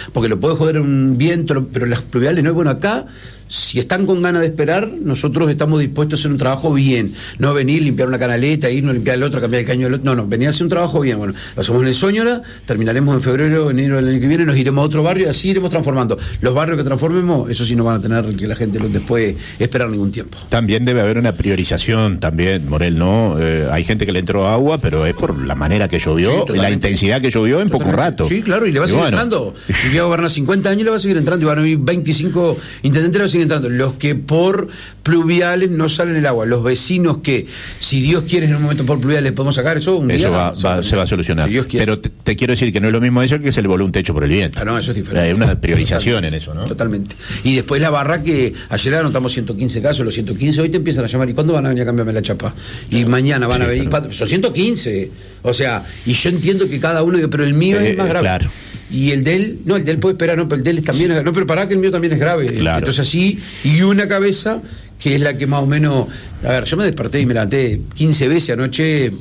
porque lo puede joder un viento, pero las pluviales no. Bueno, acá, si están con ganas de esperar, nosotros estamos dispuestos a hacer un trabajo bien, no venir, limpiar una canaleta, irnos a limpiar el otro, cambiar el caño del otro, no, venir a hacer un trabajo bien. Bueno, lo hacemos en el Soñora, terminaremos en febrero, enero del año que viene, nos iremos a otro barrio y así iremos transformando. Los barrios que transformemos, eso sí no van a tener que la gente después esperar ningún tiempo. También debe haber una priorización también, Morel, ¿no? Hay gente que le entró agua, pero es por la manera que llovió, sí, la intensidad que llovió en poco rato. Sí, claro, y le va a seguir entrando. Si voy a gobernar 50 años, le va a seguir entrando, y van a venir 25 intendentes, le va a seguir entrando. Los que por pluviales no salen el agua, los vecinos que, si Dios quiere, en un momento por pluviales podemos sacar eso, se va a solucionar. Si Dios quiere. Pero te quiero decir que no es lo mismo eso que se le voló un techo por el viento. Ah, no, eso es diferente. Hay una priorización en eso, ¿no? Totalmente. Y después la barra que ayer anotamos 115 casos, los 115 hoy te empiezan a llamar, ¿y cuándo van a venir a cambiarme la chapa? Y mañana van a venir, son 115. O sea, y yo entiendo que cada uno, pero el mío es más grave. Claro. Y el de él puede esperar, no, pero el de él también es, no, pero pará que el mío también es grave. Claro. Entonces así, y una cabeza que es la que más o menos, a ver, yo me desperté y me levanté 15 veces anoche,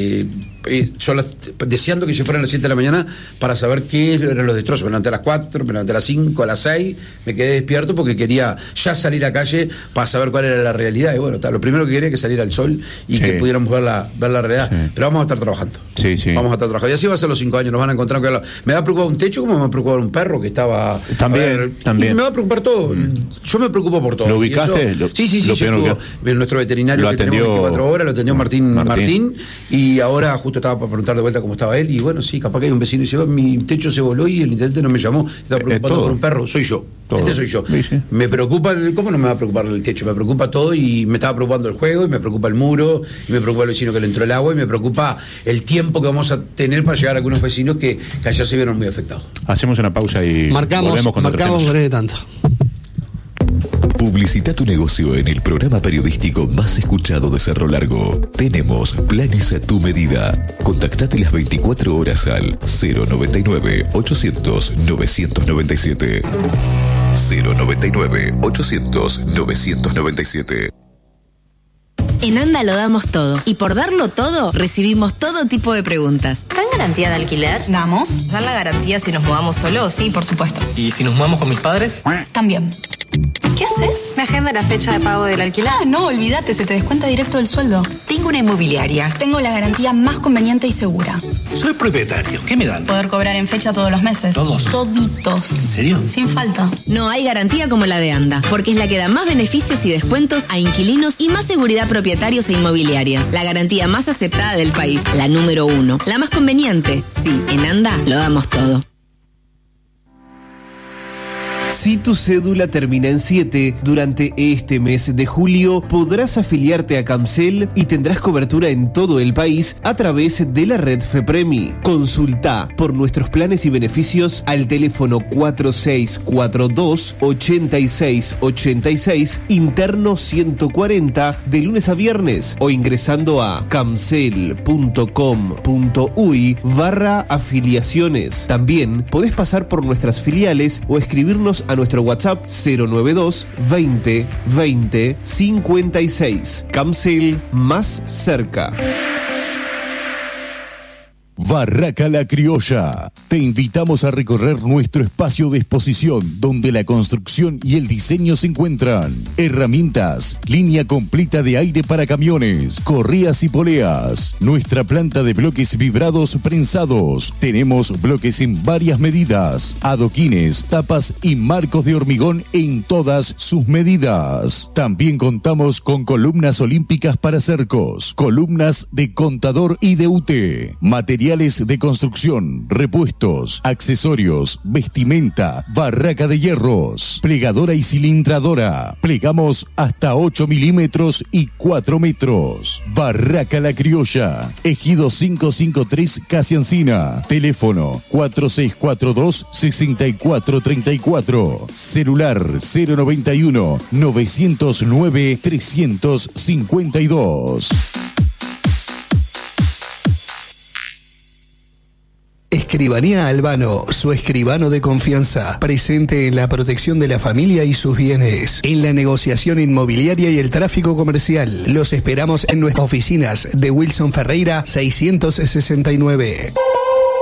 deseando que se fueran a las 7 de la mañana para saber qué eran los destrozos. Me levanté a las 4, me levanté a las 5, a las 6, me quedé despierto porque quería ya salir a calle para saber cuál era la realidad. Y bueno, lo primero que quería que saliera el sol y que pudiéramos ver la realidad. Sí. Pero vamos a estar trabajando. Sí, sí. Vamos a estar trabajando. Y así va a ser los 5 años, nos van a encontrar. Me va a preocupar un techo como me va a preocupar un perro que estaba... También. Me va a preocupar todo. Yo me preocupo por todo. ¿Lo ubicaste? Eso, sí, nuestro veterinario lo que atendió, tenemos 24 horas, lo atendió Martín, y ahora justo estaba para preguntar de vuelta cómo estaba él, y bueno, sí, capaz que hay un vecino y dice, mi techo se voló y el intendente no me llamó, estaba preocupado por un perro, soy yo. Todo. Soy yo. Sí. Me preocupa, ¿cómo no me va a preocupar el techo? Me preocupa todo, y me estaba preocupando el juego, y me preocupa el muro, y me preocupa el vecino que le entró el agua, y me preocupa el tiempo que vamos a tener para llegar a algunos vecinos que ayer se vieron muy afectados. Hacemos una pausa y volvemos con marcamos breve tanto. Publicita tu negocio en el programa periodístico más escuchado de Cerro Largo. Tenemos planes a tu medida. Contactate las 24 horas al 099-800-997. 099-800-997. En ANDA lo damos todo, y por darlo todo recibimos todo tipo de preguntas. ¿Dan garantía de alquiler? ¿Damos? ¿Dan la garantía si nos mudamos solos? Sí, por supuesto. ¿Y si nos mudamos con mis padres? También. ¿Qué haces? Me agenda la fecha de pago del alquiler. Ah, no, olvídate, se te descuenta directo del sueldo. Tengo una inmobiliaria. Tengo la garantía más conveniente y segura. Soy propietario. ¿Qué me dan? Poder cobrar en fecha todos los meses. ¿Todos? Toditos. ¿En serio? Sin falta. No hay garantía como la de ANDA, porque es la que da más beneficios y descuentos a inquilinos y más seguridad a propietarios e inmobiliarias. La garantía más aceptada del país, la número 1. La más conveniente. Sí, en ANDA lo damos todo. Si tu cédula termina en 7, durante este mes de julio podrás afiliarte a Camcel y tendrás cobertura en todo el país a través de la red FEPREMI. Consulta por nuestros planes y beneficios al teléfono 4642-8686, interno 140, de lunes a viernes, o ingresando a camcel.com.uy/afiliaciones. También podés pasar por nuestras filiales o escribirnos a nuestro WhatsApp 092 20 20 56. Camcel, más cerca. Barraca La Criolla. Te invitamos a recorrer nuestro espacio de exposición donde la construcción y el diseño se encuentran. Herramientas, línea completa de aire para camiones, correas y poleas. Nuestra planta de bloques vibrados prensados. Tenemos bloques en varias medidas, adoquines, tapas y marcos de hormigón en todas sus medidas. También contamos con columnas olímpicas para cercos, columnas de contador y de UT, materiales de construcción, repuestos, accesorios, vestimenta, barraca de hierros, plegadora y cilindradora. Plegamos hasta 8 milímetros y 4 metros. Barraca La Criolla, Ejido 553 Casi Encina. Teléfono 4642-6434. Celular 091 909 352. Escribanía Albano, su escribano de confianza, presente en la protección de la familia y sus bienes, en la negociación inmobiliaria y el tráfico comercial. Los esperamos en nuestras oficinas de Wilson Ferreira 669.